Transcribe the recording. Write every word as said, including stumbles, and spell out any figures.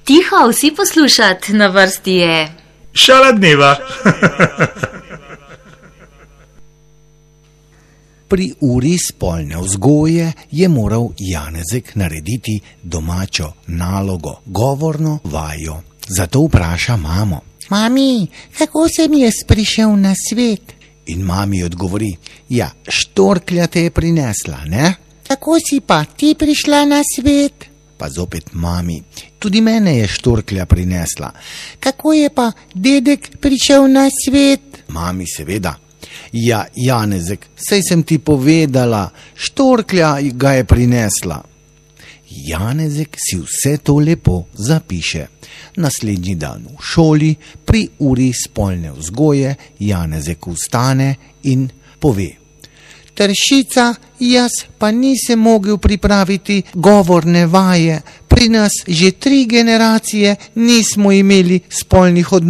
Tiho, vsi poslušat, na vrsti je Šala dneva. Pri uri spolne vzgoje je moral Janezek narediti domačo nalogo, govorno vajo. Zato vpraša mamo: Mami, kako sem jaz prišel na svet? In mami odgovori: Ja, štorklja te je prinesla, ne? Kako si pa ti prišla na svet? Pa zopet mami: Tudi mene je štorklja prinesla. Kako je pa dedek prišel na svet? Mami seveda: Ja, Janezek, saj sem ti povedala, štorklja ga je prinesla. Janezek si vse to lepo zapiše. Naslednji dan v šoli, pri uri spolne vzgoje, Janezek vstane in pove: Tršica, jaz pa nisem mogel pripraviti govorne vaje. Pri nas že tri generacije nismo imeli spolnih odnosov.